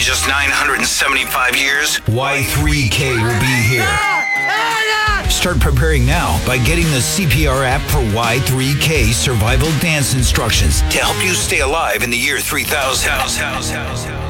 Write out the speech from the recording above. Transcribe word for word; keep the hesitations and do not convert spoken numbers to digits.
just nine hundred seventy-five years, Y three K will be here. Start preparing now by getting the C P R app for Y three K survival dance instructions to help you stay alive in the year three thousand.